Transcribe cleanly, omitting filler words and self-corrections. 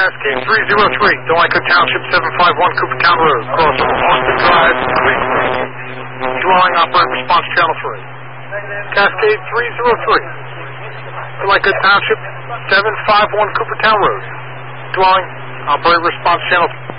Cascade 303, Delinquent Township 751 Coopertown Road, cross over Austin Drive, dwelling operator response channel 3. Cascade 303, Delinquent Township 751 Coopertown Road, dwelling operator response channel 3.